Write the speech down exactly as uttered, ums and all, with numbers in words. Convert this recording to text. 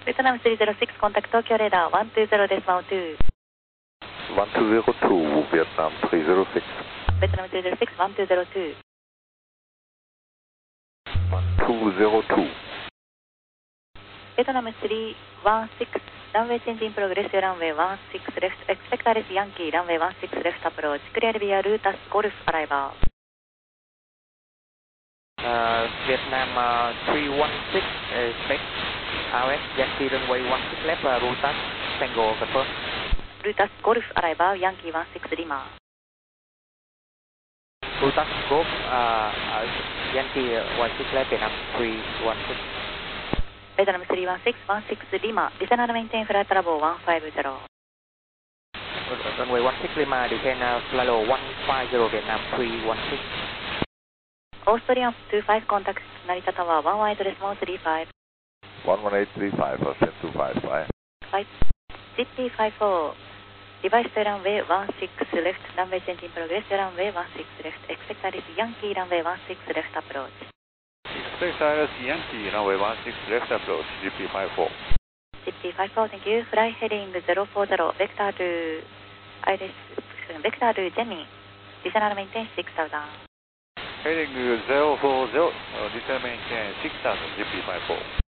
ベトナムさんゼロろく、コンタクト東京レーダーいちにゼロです、ワンツー。 いちにゼロに、ベトナムさんゼロろく。 ベトナムさんゼロろく、いちにゼロに。 いちにゼロに。 ベトナムさんいちろく、ランウェイチェンジインプログレス、ランウェイじゅうろくレフト、エクスペクターレスヤンキー、ランウェイじゅうろくレフトアプローチ、クリアルビアルータスゴルフアライバー。 Uh, Vietnam uh, three one six, expect R S Yankee runway one six left, uh, Rutas Tango confirm. ルータスゴルフアライバー、ヤンキーじゅうろくリマー。 Rutas Golf, uh, uh, Yankee one six left, Vietnam three one six. ベトナムさんいちろく、いちろくリマ、ディセナルメインテインフライトラボいちごゼロ。 Runway one six Lima, descend uh, flight level one five zero, Vietnam three one six. オーストリアンにじゅうごコンタクト成田タワーいちいちです、もうさんじゅうご。 いちいちはちさんご、ascend to five five. はい、ジッティーごじゅうよん、リバイスとランウェイじゅうろくレフト、ランウェイチェンジインプログレス、ランウェイじゅうろくレフト、エクスペクターレスヤンキー、ランウェイじゅうろくレフトアプローチ。 Expect R S Yankee, runway one six left approach, G P five four. ジッティーごじゅうよん、Thank you. Fly heading zero four zero, vector to Iris, vector to Jenny, descend maintain six thousand. Heading zero four zero, uh, descend maintain six thousand, G P five four.